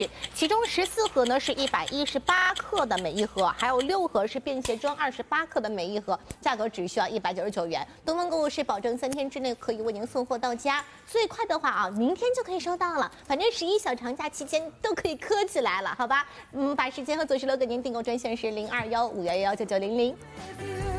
其中14盒呢是118克的每一盒，还有6盒是便携装28克的每一盒，价格只需要199元。东方购物是保证3天之内可以为您送货到家，最快的话啊，明天就可以收到了。反正11小长假期间都可以磕起来了，好吧？把时间和左石楼给您订购专线是0215119900。